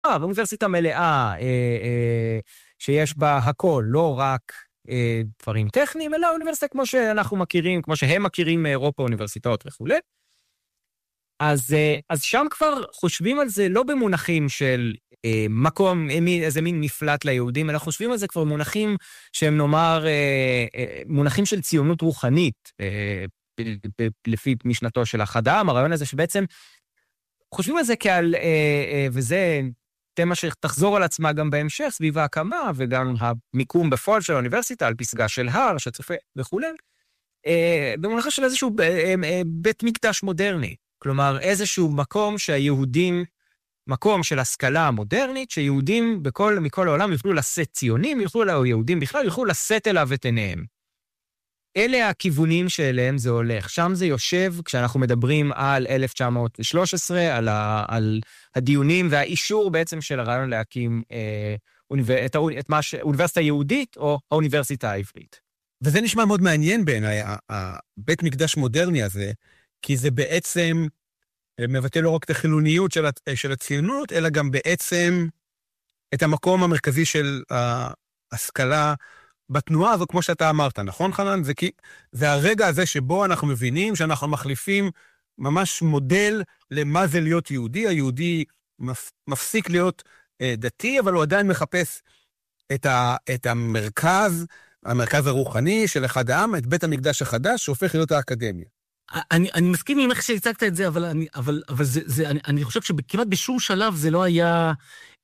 אוניברסיטה מלאה, שיש בה הכל, לא רק דברים טכניים, אלא אוניברסיטה כמו שאנחנו מכירים, כמו שהם מכירים מאירופה, אוניברסיטאות וכו'. אז שם כבר חושבים על זה לא במונחים של מקום, איזה מין מפלט ליהודים, אלא חושבים על זה כבר מונחים שהם נאמר, מונחים של ציונות רוחנית, לפי משנתו של אחד העם, הרעיון הזה שבעצם חושבים על זה כעל, וזה תמה שתחזור על עצמה גם בהמשך, סביב ההקמה, וגם המיקום בפועל של האוניברסיטה, על פסגה של הר, שצופה וכו', במונחה של איזשהו בית מקדש מודרני. כלומר, איזשהו מקום שהיהודים, מקום של השכלה מודרנית, שיהודים מכל העולם יוכלו לשאת ציונים, יהודים בכלל יוכלו לשאת אליו את עיניהם. אלה הכיוונים שאליהם זה הולך. שם זה יושב, כשאנחנו מדברים על 1913, על הדיונים והאישור בעצם של הרעיון להקים אוניברסיטה יהודית או האוניברסיטה העברית. וזה נשמע מאוד מעניין בעיניי, הבית מקדש מודרני הזה, כי זה בעצם מבטא לא רק את החילוניות של הציונות, אלא גם בעצם את המקום המרכזי של ההשכלה בתנועה הזו, כמו שאתה אמרת, נכון חנן? זה הרגע הזה שבו אנחנו מבינים שאנחנו מחליפים ממש מודל למה זה להיות יהודי. היהודי מפסיק להיות דתי, אבל הוא עדיין מחפש את המרכז הרוחני של אחד העם, את בית המקדש החדש, שהופך להיות האקדמיה. אני מסכים עם איך שהצגת את זה, אבל אני חושב שכמעט בשום שלב זה לא היה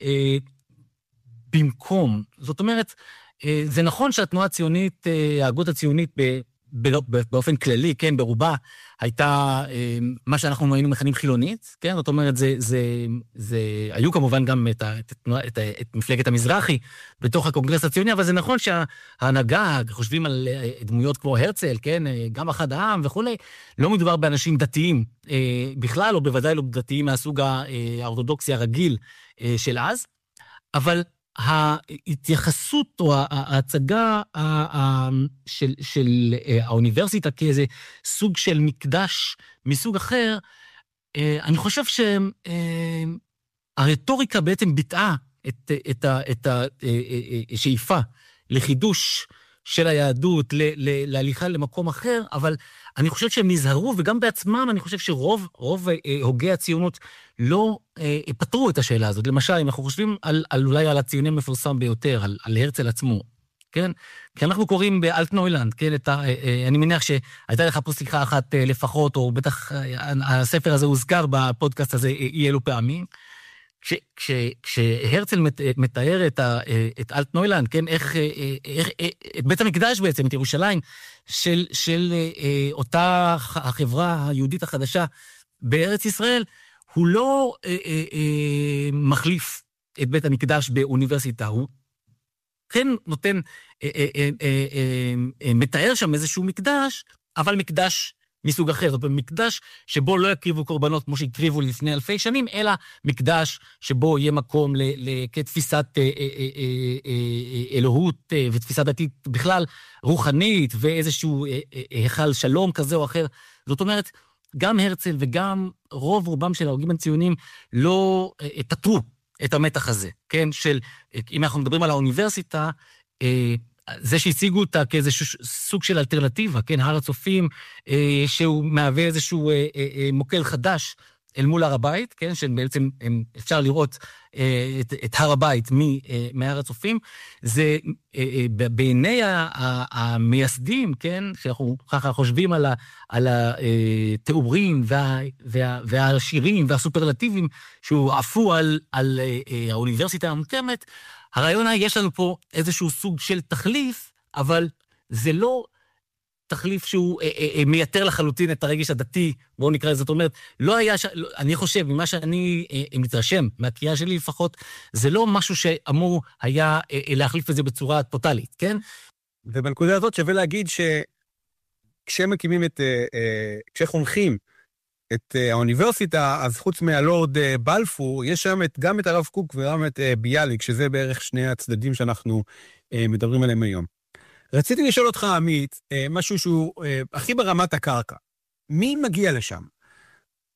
במקום. זאת אומרת, זה נכון שהתנועה הציונית, ההגות הציונית באופן כללי, כן, ברובה, הייתה מה שאנחנו היינו מכנים חילונית, כן, זאת אומרת, היו כמובן גם את מפלגת המזרחי בתוך הקונגרס הציוני, אבל זה נכון שההנהגה, חושבים על דמויות כמו הרצל, כן, גם אחד העם וכו', לא מדובר באנשים דתיים בכלל, או בוודאי לא דתיים מהסוג האורתודוקסי הרגיל של אז, אבל ההתייחסות או ההצגה של האוניברסיטה כאיזה סוג של מקדש מסוג אחר, אני חושב שהרטוריקה בעצם ביטאה את השאיפה לחידוש של היהדות, להליכה למקום אחר, אבל אני חושב שהם נזהרו, וגם בעצמם אני חושב שרוב הוגי הציונות לא פתרו את השאלה הזאת. למשל, אם אנחנו חושבים אולי על הציונים המפורסם ביותר, על הרצל עצמו, כן? כי אנחנו קוראים באלטנוילנד, כן? אני מניח שהייתה לך פה שיחה אחת לפחות, או בטח הספר הזה הוזכר בפודקאסט הזה אי אלו פעמים, כשהרצל מתאר את אלטנוילנד, כן, את בית המקדש בעצם, את ירושלים, של אותה החברה היהודית החדשה בארץ ישראל, הוא לא מחליף את בית המקדש באוניברסיטה, הוא כן נותן, מתאר שם איזשהו מקדש, אבל מקדש מסוג אחר, זאת אומרת, מקדש שבו לא יקריבו קורבנות כמו שהקריבו לפני אלפי שנים, אלא מקדש שבו יהיה מקום כתפיסת אלוהות ותפיסת דתית בכלל רוחנית, ואיזשהו היכל שלום כזה או אחר. זאת אומרת, גם הרצל וגם רובם של ההוגים הציונים לא פתרו את המתח הזה, כן? אם אנחנו מדברים על האוניברסיטה, זה שהציגו אותה כאיזשהו סוג של אלטרנטיבה, כן, הר הצופים, שהוא מהווה איזשהו מוקל חדש אל מול הר הבית, כן, שבעצם אפשר לראות את הר הבית מהר הצופים, זה בעיני המייסדים, כן, שאנחנו ככה חושבים על התיאורים והשירים והסופרלטיבים שהוא עפו על האוניברסיטה המוקמת, הרעיון יש לנו פה איזשהו סוג של תחליף, אבל זה לא תחליף שהוא מייתר לחלוטין את הרגש הדתי, בואו נקרא לזה, זאת אומרת, לא היה, אני חושב, ממה שאני מתרשם, מהקריאה שלי לפחות, זה לא משהו שאמור היה להחליף את זה בצורה טוטלית, כן? ובנקודה הזאת שווה להגיד כשמקימים כשחונכים את האוניברסיטה, אז חוץ מהלורד בלפור, יש שם גם את הרב קוק וגם את ביאליק, שזה בערך שני הצדדים שאנחנו מדברים עליהם היום. רציתי לשאול אותך, עמית, משהו שהוא הכי ברמת הקרקע. מי מגיע לשם?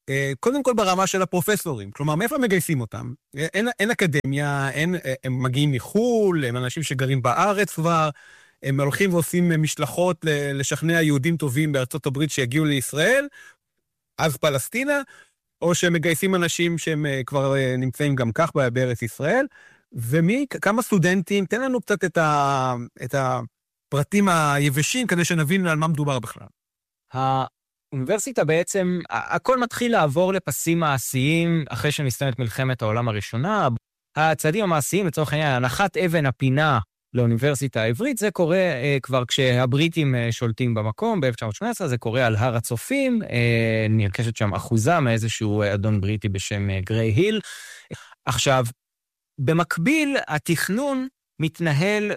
קודם כל ברמה של הפרופסורים. כלומר, מאיפה מגייסים אותם? אין אקדמיה, הם מגיעים מחול, הם אנשים שגרים בארץ כבר, הם הולכים ועושים משלחות לשכנע יהודים טובים בארצות הברית שיגיעו לישראל, אז פלסטינה, או שהם מגייסים אנשים שהם כבר נמצאים גם כך בארץ ישראל, כמה סטודנטים, תן לנו קצת את הפרטים היבשים כדי שנבין על מה מדובר בכלל. האוניברסיטה בעצם, הכל מתחיל לעבור לפסים מעשיים אחרי שמסתיימת מלחמת העולם הראשונה. הצעדים המעשיים, לצורך העניין, הנחת אבן הפינה לאוניברסיטה העברית, זה קורה כבר כשהבריטים שולטים במקום, ב-1918, זה קורה על הר הצופים, נרכשת שם אחוזה מאיזשהו אדון בריטי בשם גריי היל. עכשיו, במקביל, התכנון מתנהל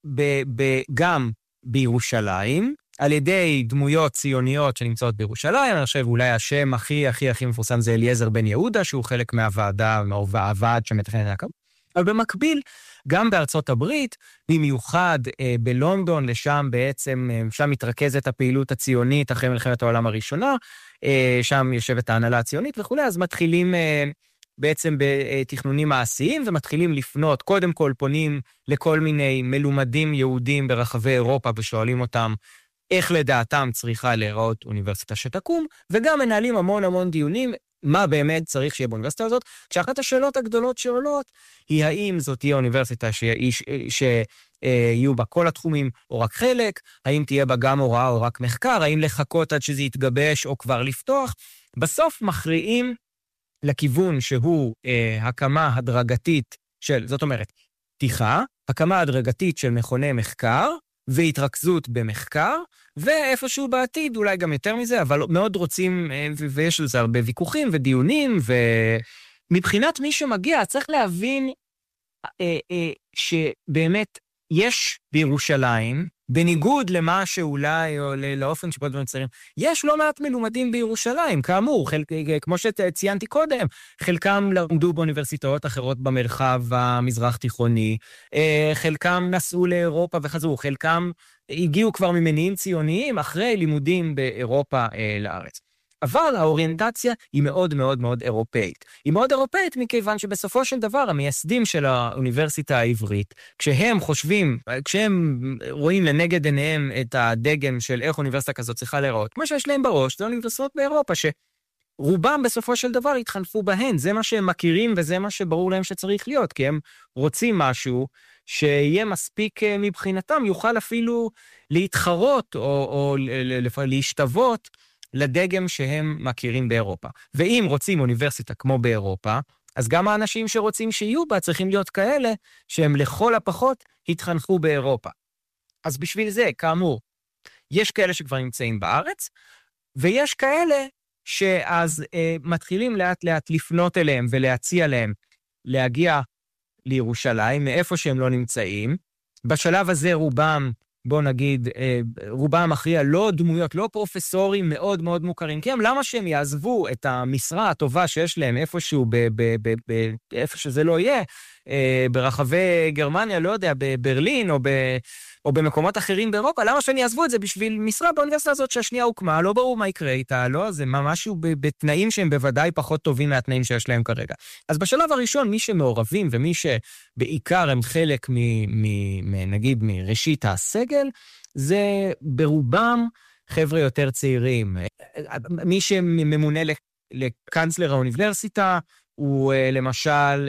גם בירושלים, על ידי דמויות ציוניות שנמצאות בירושלים. אני חושב אולי השם הכי מפורסם זה אליעזר בן יהודה, שהוא חלק מהוועד שמתכנן את הקו. אבל במקביל, גם בארצות הברית, במיוחד בלונדון, לשם בעצם, שם מתרכזת הפעילות הציונית אחרי מלחמת העולם הראשונה, שם יושבת ההנהלה הציונית וכו', אז מתחילים בעצם בתכנונים מעשיים, ומתחילים לפנות, קודם כל פונים לכל מיני מלומדים יהודים ברחבי אירופה, ושואלים אותם איך לדעתם צריכה להיראות אוניברסיטה שתקום, וגם מנהלים המון דיונים, מה באמת צריך שיהיה באוניברסיטה הזאת, כשאחת השאלות הגדולות שעולות, היא האם זאת תהיה אוניברסיטה שיהיו בה כל התחומים או רק חלק, האם תהיה בה גם הוראה או רק מחקר, האם לחכות עד שזה יתגבש או כבר לפתוח. בסוף מכריעים לכיוון שהוא הקמה הדרגתית של, זאת אומרת, פתיחה, הקמה הדרגתית של מכוני מחקר, והתרכזות במחקר, ואיפשהו בעתיד, אולי גם יותר מזה, אבל מאוד רוצים, ויש על זה הרבה ויכוחים ודיונים, ומבחינת מי שמגיע, צריך להבין שבאמת יש בירושלים, בניגוד למה שאולי, או לאופן שבו דברים צעירים, יש לא מעט מלומדים בירושלים, כאמור, כמו שציינתי קודם, חלקם למדו באוניברסיטאות אחרות במרחב המזרח תיכוני, חלקם נסעו לאירופה וחזרו, חלקם הגיעו כבר ממניעים ציוניים אחרי לימודים באירופה לארץ. אבל האוריינטציה היא מאוד אירופאית. היא מאוד אירופאית מכיוון שבסופו של דבר המייסדים של האוניברסיטה העברית, כשהם רואים לנגד עיניהם את הדגם של איך אוניברסיטה כזאת צריכה להיראות, כמו שיש להם בראש, זה אוניברסיטאות באירופה שרובם בסופו של דבר התחנפו בהן, זה מה שהם מכירים וזה מה שברור להם שצריך להיות, כי הם רוצים משהו שיהיה מספיק מבחינתם, יוכל אפילו להתחרות או להשתוות לדגם שהם מכירים באירופה. ואם רוצים אוניברסיטה כמו באירופה, אז גם האנשים שרוצים שיהיו בה צריכים להיות כאלה שהם לכל הפחות התחנכו באירופה. אז בשביל זה, כאמור, יש כאלה שכבר נמצאים בארץ, ויש כאלה שאז מתחילים לאט לאט לפנות אליהם ולהציע להם להגיע לירושלים, מאיפה שהם לא נמצאים. בשלב הזה רובם, בוא נגיד, רובם המכריע לא דמויות, לא פרופסורים מאוד מוכרים, כי הם למה שהם יעזבו את המשרה הטובה שיש להם איפשהו, איפה שזה לא יהיה, ברחבי גרמניה, לא יודע, בברלין או במקומות אחרים באירופה, למה שהם יעזבו את זה בשביל משרה באוניברסיטה הזאת שהשנייה הוקמה, לא ברור מה יקרה איתה, לא, זה משהו בתנאים שהם בוודאי פחות טובים מהתנאים שיש להם כרגע. אז בשלב הראשון, מי שמעורבים ומי שבעיקר הם חלק נגיד מראשית הסגל, זה ברובם חבר'ה יותר צעירים. מי שממונה לקנצלר האוניברסיטה, הוא למשל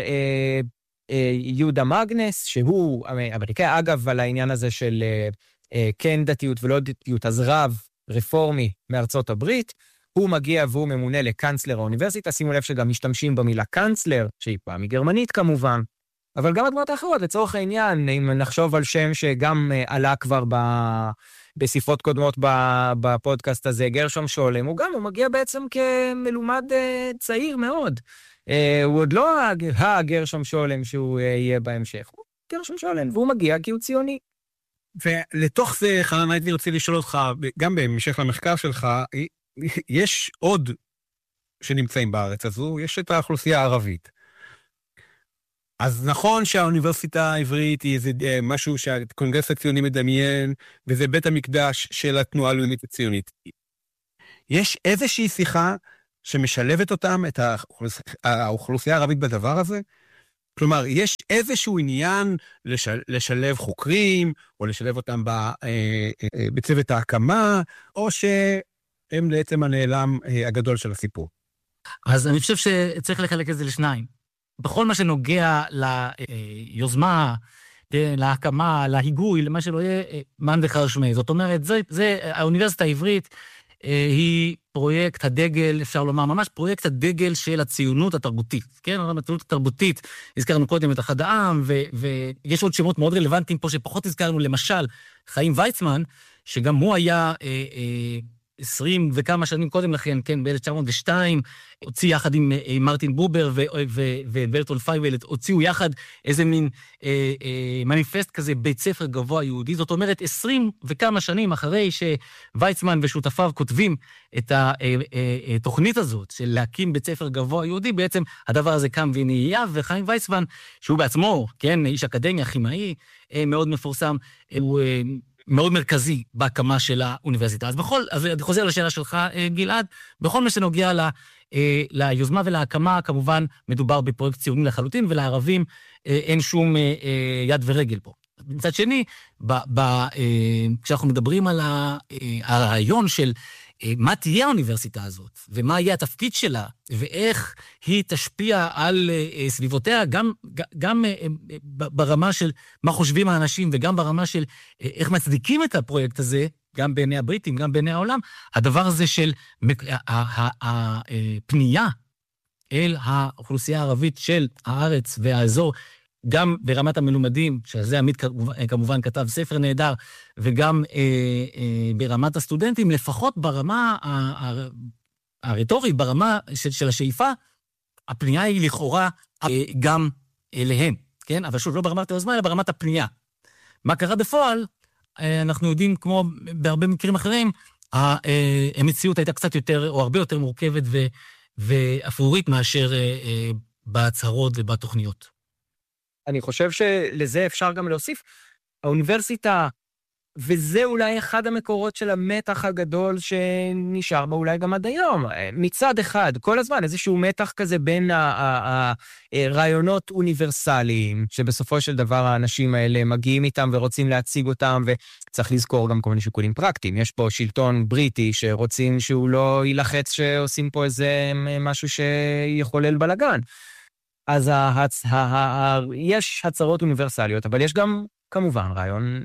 יהודה מגנס, שהוא אמריקאי, אגב, על העניין הזה של כן דתיות ולא דתיות, אז רב רפורמי מארצות הברית, הוא מגיע והוא ממונה לקנצלר האוניברסיטה, שימו לב שגם משתמשים במילה קנצלר, שהיא פעם מגרמנית כמובן, אבל גם הדמות האחרות, לצורך העניין, אם נחשוב על שם שגם עלה כבר בספרות קודמות בפודקאסט הזה, גרשום שולם, הוא מגיע בעצם כמלומד צעיר מאוד. הוא עוד לא הגרשום שולם שהוא יהיה בהמשך, הוא גרשום שולם, והוא מגיע כי הוא ציוני. ולתוך זה, חנן, הייתי רוצה לשאול אותך, גם בהמשך למחקר שלך, יש עוד שנמצאים בארץ הזו, יש את האוכלוסייה הערבית. אז נכון שהאוניברסיטה העברית היא איזה משהו שהקונגרס הציוני מדמיין, וזה בית המקדש של התנועה הלאומית הציונית. יש איזושהי שיחה שמשלבת אותם, את האוכלוסייה הערבית בדבר הזה? כלומר, יש איזשהו עניין לשלב חוקרים, או לשלב אותם בצוות ההקמה, או שהם בעצם הנעלם הגדול של הסיפור. אז אני חושב שצריך לחלק את זה לשניים. בכל מה שנוגע ליוזמה, להקמה, להיגוי, למה שלא יהיה, מן וחר שמי. זאת אומרת, האוניברסיטה העברית היא פרויקט הדגל, אפשר לומר, ממש פרויקט הדגל של הציונות התרבותית. כן, הציונות התרבותית, הזכרנו קודם את אחד העם, ויש עוד שמות מאוד רלוונטיים פה שפחות הזכרנו, למשל, חיים ויצמן, שגם הוא היה 20 וכמה שנים קודם לכן, כן, ב-1902, הוציא יחד עם מרטין בובר וברטולד פייוולט, הוציאו יחד איזה מין מניפסט כזה, בית ספר גבוה יהודי. זאת אומרת, 20 וכמה שנים אחרי שוויצמן ושותפיו כותבים את התוכנית הזאת של להקים בית ספר גבוה יהודי, בעצם הדבר הזה קם ונהיה, וחיים ויצמן, שהוא בעצמו, כן, איש אקדמיה, כימאי, מאוד מפורסם, הוא מאוד מרכזי בהקמה של האוניברסיטה. אז אני חוזר לשאלה שלך, גלעד, בכל מה שנוגע ליוזמה ולהקמה, כמובן מדובר בפרויקט ציוני לחלוטין, ולערבים אין שום יד ורגל פה. מצד שני, כשאנחנו מדברים על הרעיון של מה תהיה האוניברסיטה הזאת, ומה יהיה התפקיד שלה, ואיך היא תשפיע על סביבותיה, גם ברמה של מה חושבים האנשים, וגם ברמה של איך מצדיקים את הפרויקט הזה, גם בעיני הבריטים, גם בעיני העולם, הדבר הזה של הפנייה אל האוכלוסייה הערבית של הארץ והאזור, גם ברמת המלומדים, שזה עמית כמובן כתב ספר נהדר, וגם ברמת הסטודנטים, לפחות ברמה הרטורית, ברמה של השאיפה, הפנייה היא לכאורה גם אליהם, כן? אבל שוב, לא ברמת היוזמה, אלא ברמת הפנייה. מה קרה בפועל? אנחנו יודעים, כמו בהרבה מקרים אחרים, המציאות הייתה קצת יותר, או הרבה יותר מורכבת ואפרורית מאשר בהצהרות ובתוכניות. אני חושב שלזה אפשר גם להוסיף. האוניברסיטה, וזה אולי אחד המקורות של המתח הגדול שנשאר בה אולי גם עד היום. מצד אחד, כל הזמן, איזשהו מתח כזה בין הרעיונות אוניברסליים, שבסופו של דבר האנשים האלה מגיעים איתם ורוצים להציג אותם, וצריך לזכור גם כל מיני שיקולים פרקטיים. יש פה שלטון בריטי שרוצים שהוא לא ילחץ שעושים פה איזה משהו שיחולל בלגן. אז יש הצהרות אוניברסליות, אבל יש גם כמובן רעיון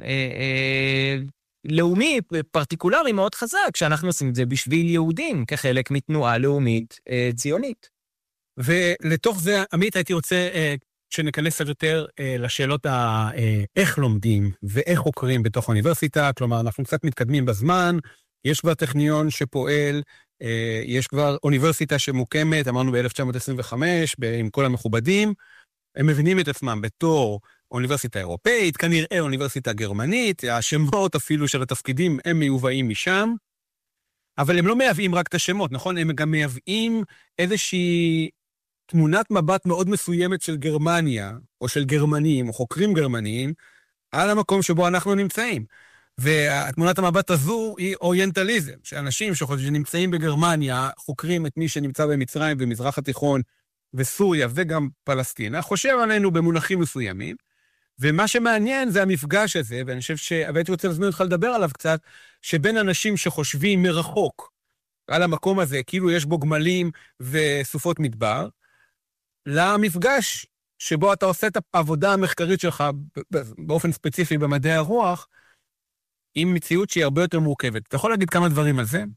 לאומי, פרטיקולרי מאוד חזק, שאנחנו עושים את זה בשביל יהודים, כחלק מתנועה לאומית ציונית. ולתוך זה, עמית, הייתי רוצה שניכנס קצת יותר לשאלות איך לומדים ואיך חוקרים בתוך האוניברסיטה, כלומר, אנחנו קצת מתקדמים בזמן, יש כבר טכניון שפועל, יש כבר אוניברסיטה שמוקמת, אמרנו ב-1925, עם כל המכובדים, הם מבינים את עצמם בתור אוניברסיטה אירופאית, כנראה אוניברסיטה גרמנית, השמות אפילו של התפקידים הם מיובאים משם, אבל הם לא מייבאים רק את השמות, נכון? הם גם מייבאים איזושהי תמונת מבט מאוד מסוימת של גרמניה, או של גרמנים, או חוקרים גרמניים, על המקום שבו אנחנו נמצאים. והתמונת המבט הזו היא אוריינטליזם, שאנשים שנמצאים בגרמניה, חוקרים את מי שנמצא במצרים במזרח התיכון וסוריה וגם פלסטינה, חושב עלינו במונחים מסוימים, ומה שמעניין זה המפגש הזה, ואני חושב שהייתי רוצה להזמין אותך לדבר עליו קצת, שבין אנשים שחושבים מרחוק על המקום הזה, כאילו יש בו גמלים וסופות מדבר, למפגש שבו אתה עושה את העבודה המחקרית שלך באופן ספציפי במדעי הרוח, עם מציאות שהיא הרבה יותר מורכבת. אתה יכול להגיד כמה דברים על זה?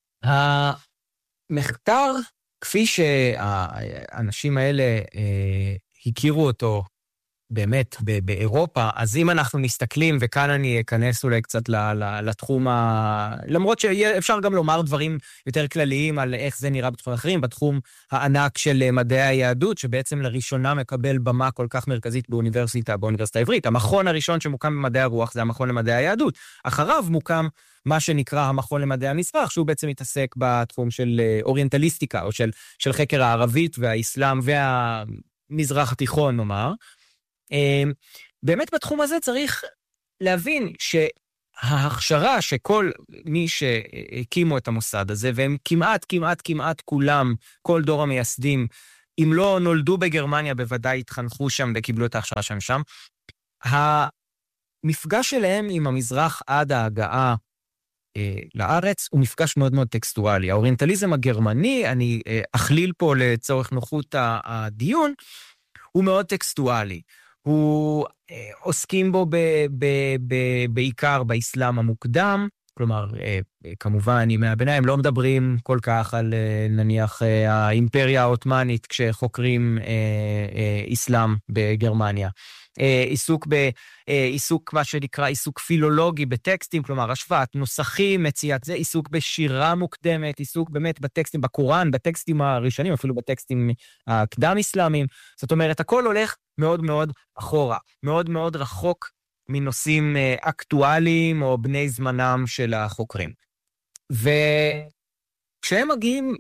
המחקר, כפי שהאנשים האלה הכירו אותו באמת באירופה, אז אם אנחנו מסתכלים, וכאן אני אכנס אולי קצת לתחום למרות שאפשר גם לומר דברים יותר כלליים על איך זה נראה בתחום אחרים, בתחום הענק של מדעי היהדות, שבעצם לראשונה מקבל במה כל כך מרכזית באוניברסיטה העברית. המכון הראשון שמוקם במדעי הרוח זה המכון למדעי היהדות. אחריו מוקם מה שנקרא המכון למדעי המזרח, שהוא בעצם מתעסק בתחום של אוריינטליסטיקה, או של חקר הערבית והאסלאם והמזרח התיכון, נאמר. באמת בתחום הזה צריך להבין ההכשרה שכל מי שהקימו את המוסד הזה, והם כמעט כולם, כל דור המייסדים, אם לא נולדו בגרמניה, בוודאי התחנכו שם וקיבלו את ההכשרה שם. המפגש שלהם עם המזרח עד ההגעה לארץ הוא מפגש מאוד מאוד טקסטואלי. האוריינטליזם הגרמני, אני אכליל פה לצורך נוחות הדיון, הוא מאוד טקסטואלי. הוא עוסקים בו בעיקר באסלאם המוקדם, כלומר, כמובן, ימי הביניים לא מדברים כל כך על, נניח, האימפריה העות'מאנית כשחוקרים אסלאם בגרמניה. עיסוק מה שנקרא עיסוק פילולוגי בטקסטים, כלומר, השוואת נוסחים, מציאת זה, עיסוק בשירה מוקדמת, עיסוק באמת בטקסטים, בקוראן, בטקסטים הראשונים, אפילו בטקסטים הקדם-אסלאמיים. זאת אומרת, הכל הולך מאוד מאוד אחורה, מאוד מאוד רחוק מנושאים אקטואליים או בני זמנם של החוקרים. וכשהם מגיעים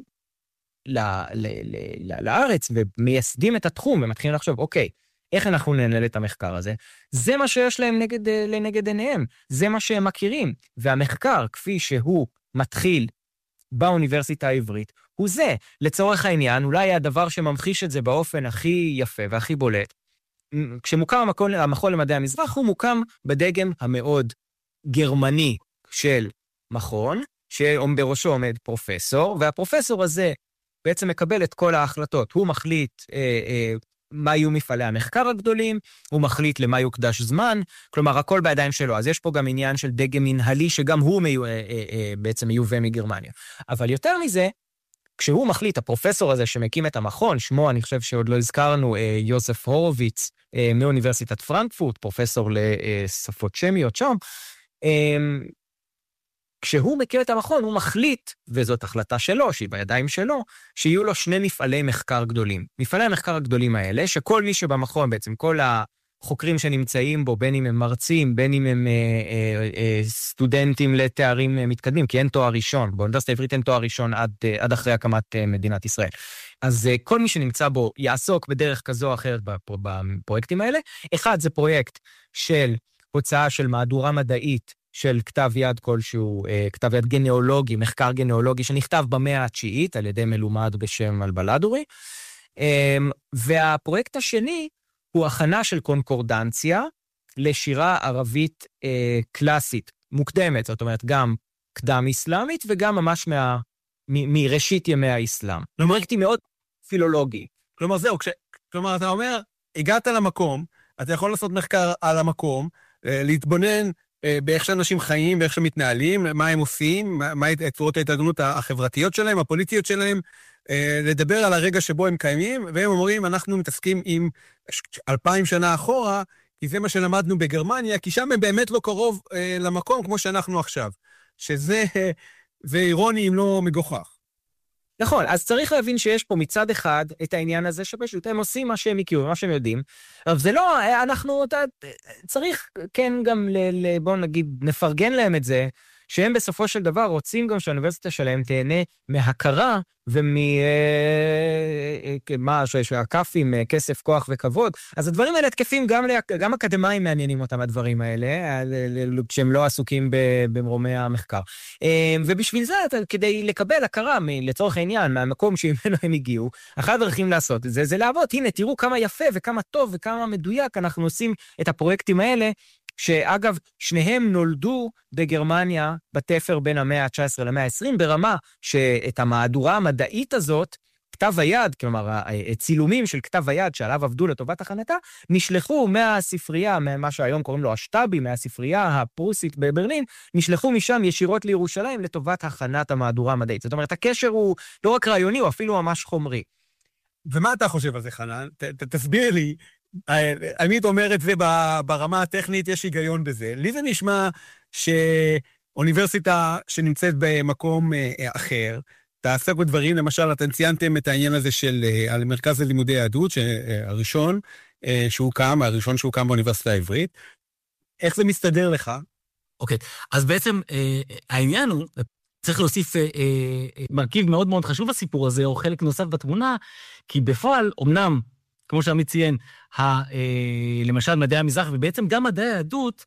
לארץ ומייסדים את התחום ומתחילים לחשוב, אוקיי, איך אנחנו ננהל את המחקר הזה? זה מה שיש להם לנגד עיניהם, זה מה שהם מכירים. והמחקר, כפי שהוא מתחיל באוניברסיטה העברית, הוא זה. לצורך העניין, אולי הדבר שממחיש את זה באופן הכי יפה והכי בולט, כשמוקם המכון למדעי המזרח, הוא מוקם בדגם המאוד גרמני של מכון, שבראשו עומד פרופסור, והפרופסור הזה בעצם מקבל את כל ההחלטות. הוא מחליט מה יהיו מפעלי המחקר הגדולים, הוא מחליט למה יוקדש זמן, כלומר, הכל בידיים שלו. אז יש פה גם עניין של דגם מנהלי, שגם הוא בעצם מיובא מגרמניה. אבל יותר מזה, כשהוא מחליט, הפרופסור הזה שמקים את המכון, שמו, אני חושב שעוד לא הזכרנו, יוסף הורוביץ, מאוניברסיטת פרנקפורט, פרופסור לשפות שמיות שם, כשהוא מקים את המכון, הוא מחליט, וזאת החלטה שלו, שהיא בידיים שלו, שיהיו לו 2 מפעלי מחקר גדולים. מפעלי המחקר הגדולים האלה, שכל מי שבמכון, בעצם כל החוקרים שנמצאים בו, בין אם הם מרצים, בין אם הם סטודנטים לתארים מתקדמים, כי אין תואר ראשון, באוניברסיטה העברית אין תואר ראשון עד אחרי הקמת מדינת ישראל. אז כל מי שנמצא בו יעסוק בדרך כזו או אחרת בפרויקטים האלה. אחד, זה פרויקט של הוצאה של מהדורה מדעית, של כתב יד כלשהו, כתב יד גנאולוגי, מחקר גנאולוגי, שנכתב במאה התשיעית, על ידי מלומד בשם אלבלדורי. והפרויקט השני הוא הכנה של קונקורדנציה לשירה ערבית קלאסית, מוקדמת, זאת אומרת, גם קדם אסלאמית, וגם ממש מראשית ימי האסלאם. פרויקט מאוד פילולוגי. כלומר, זהו, כלומר, אתה אומר, הגעת למקום, אתה יכול לעשות מחקר על המקום, להתבונן באיך שאנשים חיים, באיך שמתנהלים, מה הם עושים, מה צורות ההתארגנות החברתיות שלהם, הפוליטיות שלהם, לדבר על הרגע שבו הם קיימים, והם אומרים, אנחנו מתעסקים עם 2000 שנה אחורה, כי זה מה שלמדנו בגרמניה, כי שם הם באמת לא קרוב למקום כמו שאנחנו עכשיו. שזה אירוני אם לא מגוחך. נכון, אז צריך להבין שיש פה מצד אחד את העניין הזה שפשוט הם עושים מה שהם הכירו, מה שהם יודעים, אבל זה לא, צריך כן גם, בואו נגיד, נפרגן להם את זה, שהם בסופו של דבר רוצים גם שהאוניברסיטה שלהם תהנה מהכרה שהקפים, כסף, כוח וכבוד. אז הדברים האלה תקפים גם אקדמיים מעניינים אותם הדברים האלה, כשהם לא עסוקים במרומי המחקר. ובשביל זה, כדי לקבל הכרה, לצורך העניין, מהמקום שממנו הם הגיעו, אחת הדרכים לעשות את זה, זה לעבוד. הנה, תראו כמה יפה וכמה טוב וכמה מדויק אנחנו עושים את הפרויקטים האלה, שאגב, שניהם נולדו בגרמניה בתפר בין המאה ה-19 למאה ה-20, ברמה שאת המהדורה המדעית הזאת, כתב היד, כלומר, צילומים של כתב היד שעליו עבדו לטובת הכנתה, נשלחו מהספרייה, מה שהיום קוראים לו השטאבי, מהספרייה הפרוסית בברלין, נשלחו משם ישירות לירושלים לטובת הכנת המהדורה המדעית. זאת אומרת, הקשר הוא לא רק רעיוני, הוא אפילו ממש חומרי. ומה אתה חושב על זה, חנן? תסביר לי. עמית אומר את זה ברמה הטכנית, יש היגיון בזה. לי זה נשמע שאוניברסיטה שנמצאת במקום אחר, תעסק בדברים, למשל, אתם ציינתם את העניין הזה של המרכז ללימודי יהדות, הראשון שהוקם באוניברסיטה העברית. איך זה מסתדר לך? אוקיי, אז בעצם העניין הוא, צריך להוסיף מרכיב מאוד מאוד חשוב בסיפור הזה, או חלק נוסף בתמונה, כי בפועל, אמנם, כמו שעמית ציין, למשל מדעי המזרח, ובעצם גם מדעי היהדות,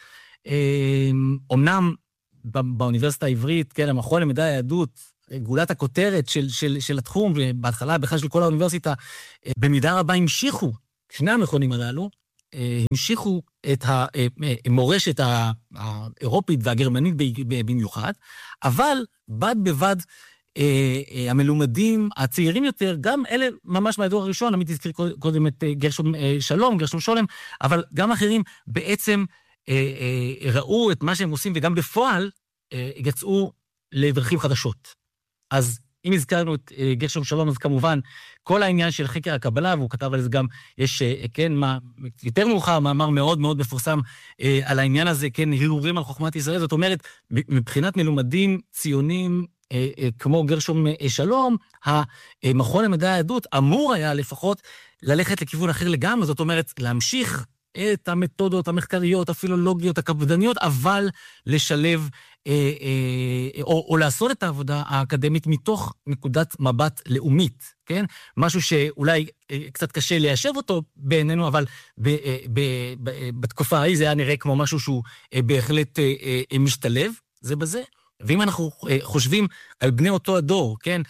אמנם באוניברסיטה העברית, כן, המכון למדעי היהדות, גולת הכותרת של התחום, ובהתחלה בכלל של כל האוניברסיטה, במידה רבה המשיכו, שני המכונים הללו, המשיכו את המורשת האירופית והגרמנית במיוחד, אבל בד בבד המלומדים הצעירים יותר, גם אלה ממש מהדור הראשון, עמית הזכיר קודם את גרשום שולם, אבל גם אחרים בעצם ראו את מה שהם עושים, וגם בפועל יצאו לדרכים חדשות. אז אם הזכרנו את גרשום שלום, אז כמובן, כל העניין של חקר הקבלה, והוא כתב על זה גם, יש, כן, יותר מאוחר, מאמר מאוד מאוד מפורסם על העניין הזה, כן, הרהורים על חוכמת ישראל, זאת אומרת, מבחינת מלומדים ציונים, כמו גרשום שלום, המכון למדעי היהדות אמור היה לפחות ללכת לכיוון אחר לגמרי, זאת אומרת, להמשיך את המתודות המחקריות, הפילולוגיות, הקפדניות, אבל לשלב או לעשות את העבודה האקדמית מתוך נקודת מבט לאומית, כן? משהו שאולי קצת קשה ליישב אותו בעינינו, אבל בתקופה ההיא זה היה נראה כמו משהו שהוא בהחלט משתלב, זה בזה. ואם אנחנו חושבים על בני אותו הדור, כן?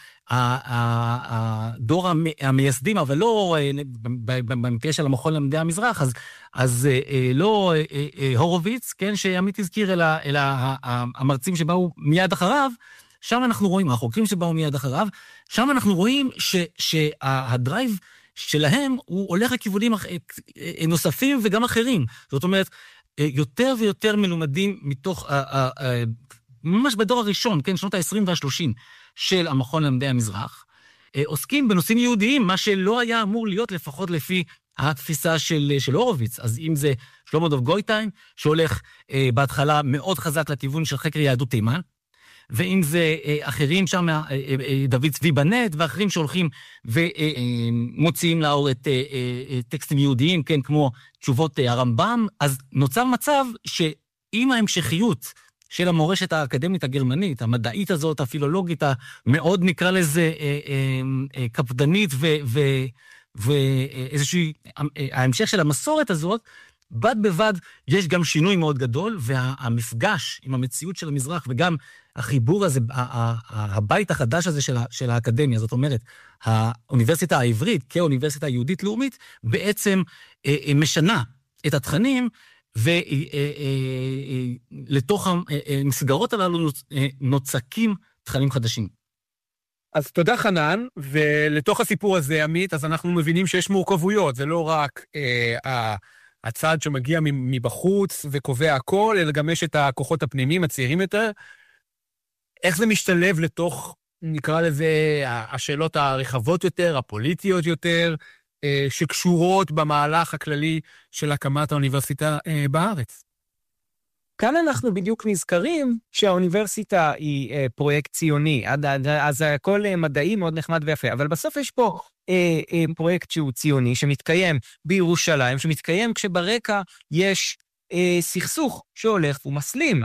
הדור המייסדים, אבל לא במקרה של המכון למדעי המזרח, אז לא הורוביץ, כן? שעמית הזכיר, אלא המרצים שבאו מיד אחריו, שם אנחנו רואים, החוקרים שבאו מיד אחריו, שם אנחנו רואים שהדרייב שלהם הוא הולך לכיוונים נוספים וגם אחרים. זאת אומרת, יותר ויותר מלומדים מתוך ממש בדור הראשון, כן, שנות ה-20 וה-30 של המכון למדעי המזרח, עוסקים בנושאים יהודיים, מה שלא היה אמור להיות לפחות לפי התפיסה של הורוביץ. אז אם זה שלמה דוב גויטיין, שהולך בהתחלה מאוד חזק לכיוון של חקר יהדות תימן, ואם זה אחרים שם, דוד צבי בנט, ואחרים שהולכים ומוציאים לאור את טקסטים יהודיים, כן, כמו תשובות הרמב"ם, אז נוצר מצב שעם ההמשכיות של המורשת האקדמית הגרמנית, המדעית הזאת, הפילולוגית, המאוד נקרא לזה קפדנית, ואיזושהי, ההמשך של המסורת הזאת, בד בבד יש גם שינוי מאוד גדול, והמפגש עם המציאות של המזרח, וגם החיבור הזה, הבית החדש הזה של האקדמיה, זאת אומרת, האוניברסיטה העברית, כאוניברסיטה היהודית לאומית, בעצם משנה את התכנים, ולתוך המסגרות הללו נוצקים תכנים חדשים. אז תודה חנן, ולתוך הסיפור הזה, עמית, אז אנחנו מבינים שיש מורכבויות, זה לא רק הצד שמגיע מבחוץ וקובע הכל, אלא גם יש את הכוחות הפנימיים, הצעירים יותר. איך זה משתלב לתוך, נקרא לזה, השאלות הרחבות יותר, הפוליטיות יותר, שקשורות במהלך הכללי של הקמת האוניברסיטה בארץ? כאן אנחנו בדיוק נזכרים שהאוניברסיטה היא פרויקט ציוני, אז הכל מדעי מאוד נחמד ויפה, אבל בסוף יש פה פרויקט שהוא ציוני, שמתקיים בירושלים, שמתקיים כשברקע יש סכסוך שהולך ומסלים,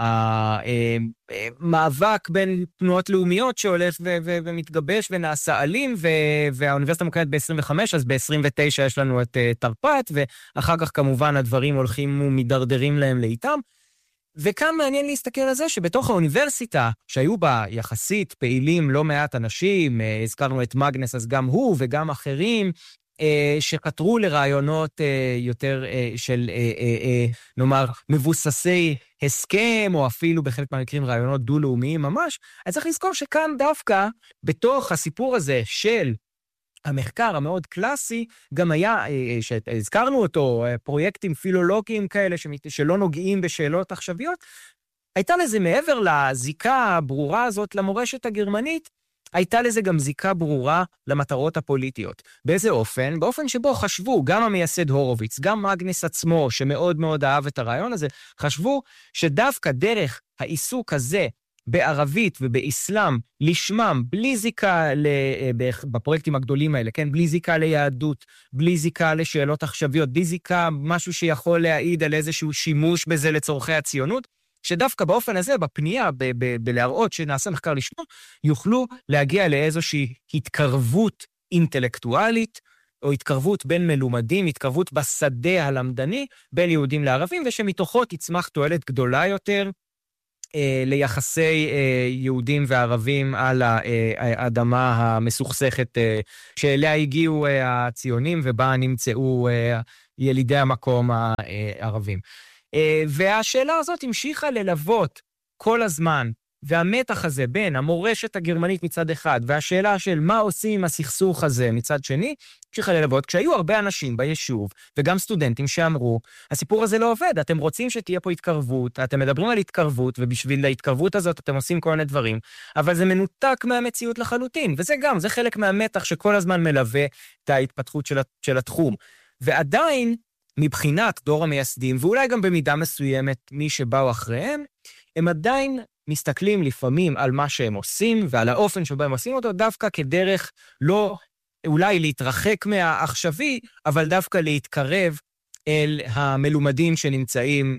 מאבק בין תנועות לאומיות שהולך ומתגבש ונעשה אלים, והאוניברסיטה מוקמת ב-25, אז ב-29 יש לנו את תרפ"ט, ואחר כך כמובן הדברים הולכים ומדרדרים להם לאיתם, וכאן מעניין להסתכל על זה שבתוך האוניברסיטה, שהיו בה יחסית פעילים לא מעט אנשים, הזכרנו את מגנס, אז גם הוא וגם אחרים, שחתרו לרעיונות יותר של, נאמר, מבוססי הסכם, או אפילו בחלק מהמקרים רעיונות דו-לאומיים ממש, אז צריך לזכור שכאן דווקא, בתוך הסיפור הזה של המחקר המאוד קלאסי, גם היה, שהזכרנו אותו, פרויקטים פילולוגיים כאלה, שלא נוגעים בשאלות עכשוויות, הייתה לזה מעבר לזיקה הברורה הזאת למורשת הגרמנית, הייתה לזה גם זיקה ברורה למטרות הפוליטיות. באיזה אופן? באופן שבו חשבו, גם המייסד הורוביץ, גם מגנס עצמו, שמאוד מאוד אהב את הרעיון הזה, חשבו שדווקא דרך העיסוק הזה בערבית ובאסלאם, לשמם, בלי זיקה בפרויקטים הגדולים האלה, כן? בלי זיקה ליהדות, בלי זיקה לשאלות עכשוויות, בלי זיקה, משהו שיכול להעיד על איזשהו שימוש בזה לצורכי הציונות, שדווקא באופן הזה, בפנייה, בלהראות שנעשה מחקר לשמו, יוכלו להגיע לאיזושהי התקרבות אינטלקטואלית, או התקרבות בין מלומדים, התקרבות בשדה הלמדני בין יהודים לערבים, ושמתוכו תצמח תועלת גדולה יותר ליחסי יהודים וערבים על האדמה המסוכסכת שאליה הגיעו הציונים ובה נמצאו ילידי המקום הערבים. והשאלה הזאת המשיכה ללוות כל הזמן, והמתח הזה בין המורשת הגרמנית מצד אחד, והשאלה של מה עושים עם הסכסוך הזה מצד שני, המשיכה ללוות, כשהיו הרבה אנשים ביישוב, וגם סטודנטים שאמרו, הסיפור הזה לא עובד, אתם רוצים שתהיה פה התקרבות, אתם מדברים על התקרבות, ובשביל ההתקרבות הזאת אתם עושים כל מיני דברים, אבל זה מנותק מהמציאות לחלוטין, וזה גם, זה חלק מהמתח שכל הזמן מלווה את ההתפתחות של התחום. ועדיין, מבחינת דור המייסדים, ואולי גם במידה מסוימת מי שבאו אחריהם, הם עדיין מסתכלים לפעמים על מה שהם עושים, ועל האופן שבו הם עושים אותו, דווקא כדרך לא אולי להתרחק מהעכשווי, אבל דווקא להתקרב אל המלומדים שנמצאים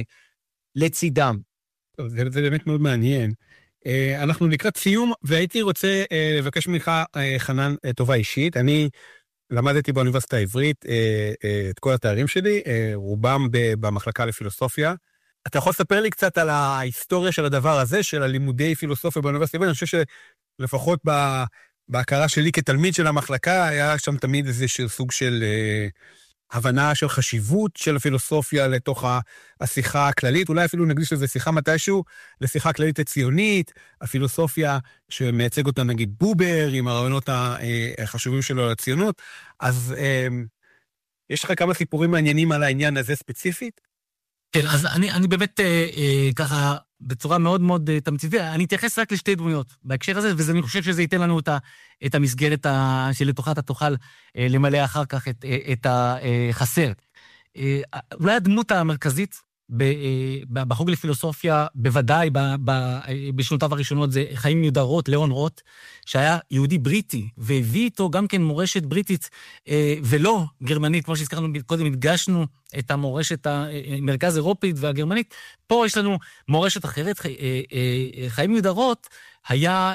לצידם. טוב, זה באמת מאוד מעניין. אנחנו לקראת סיום, והייתי רוצה לבקש ממך, חנן, טובה אישית. אני למדתי באוניברסיטה העברית את כל התארים שלי, רובם במחלקה לפילוסופיה. אתה יכול לספר לי קצת על ההיסטוריה של הדבר הזה, של הלימודי פילוסופיה באוניברסיטה העברית? אני חושב שלפחות בהכרה שלי כתלמיד של המחלקה, היה שם תמיד איזשהו סוג של הבנה של חשיבות של הפילוסופיה לתוך השיחה הכללית, אולי אפילו נקדיש לזה שיחה מתישהו, לשיחה הכללית הציונית, הפילוסופיה שמייצג אותה נגיד בובר, עם הרעיונות החשובים שלו לציונות. אז יש לך כמה סיפורים מעניינים על העניין הזה ספציפית? כן, אז אני באמת ככה, בצורה מאוד מאוד תמציתית, אני אתייחס רק לשתי דמויות בהקשר הזה, ואני חושב שזה ייתן לנו את המסגרת שלתוכה אתה תוכל למלא אחר כך את החסר. אולי הדמות המרכזית בחוג לפילוסופיה, בוודאי בשנותיו הראשונות, זה חיים יהודה רוט, ליאון רוט, שהיה יהודי בריטי, והביא איתו גם כן מורשת בריטית, ולא גרמנית, כמו שהזכרנו קודם, הדגשנו את המורשת המרכז אירופית והגרמנית. פה יש לנו מורשת אחרת. חיים יהודה רוט היה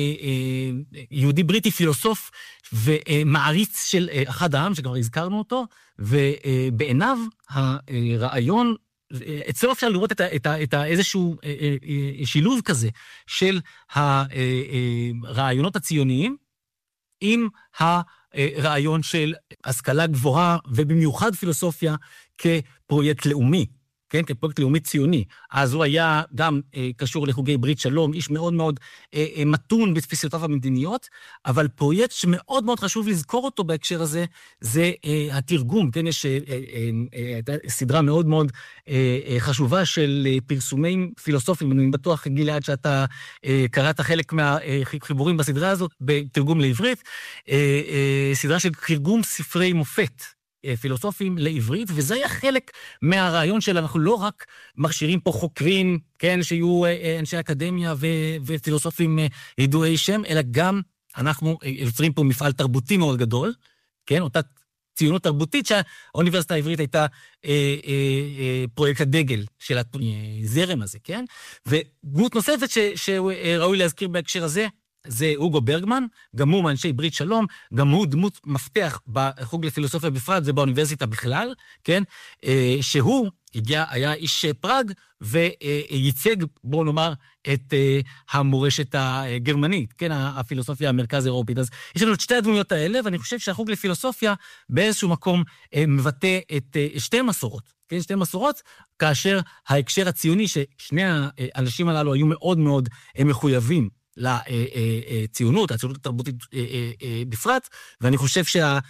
יהודי בריטי, פילוסוף ומעריץ של אחד העם, שכבר הזכרנו אותו, ובעיניו הרעיון, אצלו אפשר לראות את איזשהו שילוב כזה של הרעיונות הציוניים עם הרעיון של השכלה גבוהה, ובמיוחד פילוסופיה כפרויקט לאומי, כן, כפרויקט לאומי ציוני. אז הוא היה גם קשור לחוגי ברית שלום, איש מאוד מאוד מתון בתפיסותיו המדיניות, אבל פרויקט שמאוד מאוד חשוב לזכור אותו בהקשר הזה, זה התרגום, כן, יש סדרה מאוד מאוד חשובה של פרסומים פילוסופיים, אני בטוח, גלעד, שאתה קראת חלק מהחיבורים בסדרה הזאת, בתרגום לעברית, סדרה של תרגום ספרי מופת, פילוסופים לעברית, וזה היה חלק מהרעיון של אנחנו לא רק מכשירים פה חוקרים, כן, שיהיו אנשי אקדמיה ופילוסופים ידועי שם, אלא גם אנחנו יוצרים פה מפעל תרבותי מאוד גדול, כן, אותה ציונות תרבותית שהאוניברסיטה העברית הייתה פרויקט הדגל של הזרם הזה, כן? ודמות נוספת שראוי להזכיר בהקשר הזה, זה אוגו ברגמן, גם הוא מאנשי ברית שלום, גם הוא דמות מפתח בחוג לפילוסופיה בפרט, זה באוניברסיטה בכלל, כן? שהוא היה איש פראג, וייצג, בואו נאמר, את המורשת הגרמנית, כן? הפילוסופיה המרכז האירופית. אז יש לנו את שתי הדמויות האלה, ואני חושב שהחוג לפילוסופיה באיזשהו מקום מבטא את שתי מסורות, כן? שתי מסורות, כאשר ההקשר הציוני, ששני האנשים הללו היו מאוד מאוד מחויבים, לציונות, הציונות התרבותית בפרט, ואני חושב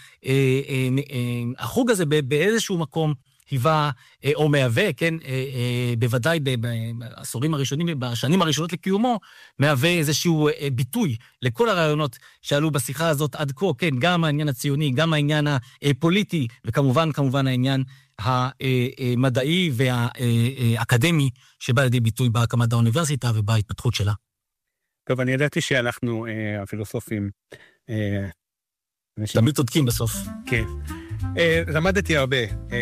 שהחוג הזה באיזשהו מקום היווה או מהווה, כן, בוודאי בעשורים הראשונים, בשנים הראשונות לקיומו, מהווה איזשהו ביטוי לכל הרעיונות שעלו בשיחה הזאת עד כה, כן, גם העניין הציוני, גם העניין הפוליטי, וכמובן העניין המדעי והאקדמי, שבא לידי ביטוי בהקמת האוניברסיטה ובהתפתחות שלה. טוב, אני ידעתי שאנחנו, הפילוסופים, תמיד צודקים בסוף. כן. למדתי הרבה,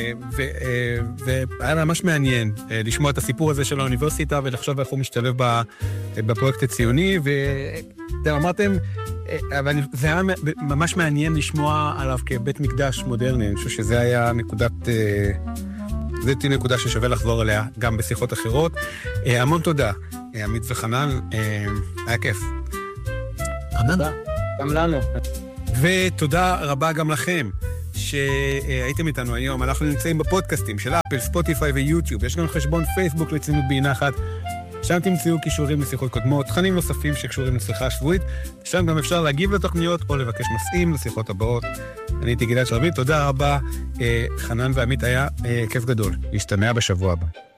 והיה ממש מעניין לשמוע את הסיפור הזה של האוניברסיטה, ולחשוב איך הוא משתלב בפרויקט הציוני, אתם אמרתם, אבל זה היה ממש מעניין לשמוע עליו כבית מקדש מודרני, אני חושב שזה היה זאת נקודה ששווה לחזור אליה גם בשיחות אחרות. המון תודה, עמית וחנן, היה כיף. תודה. גם לנו. ותודה רבה גם לכם שהייתם איתנו היום. אנחנו נמצאים בפודקאסטים של אפל, ספוטיפיי ויוטיוב. יש גם חשבון פייסבוק לציונות באי-נחת. שם תמצאו קישורים לשיחות קודמות, תכנים נוספים שקשורים לשיחה השבועית. שם גם אפשר להגיב לתוכניות או לבקש נושאים לשיחות הבאות. אני הייתי גלעד שרביט, תודה רבה. חנן ועמית, היה כיף גדול. להשתמע בשבוע הבא.